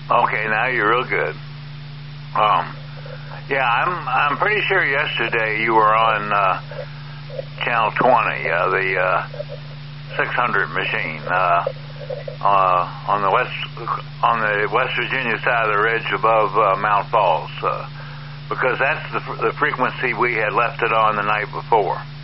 Okay, now you're real good. Yeah, I'm pretty sure yesterday you were on channel 20, the 600 machine, on the West Virginia side of the ridge above Mount Falls, because that's the frequency we had left it on the night before.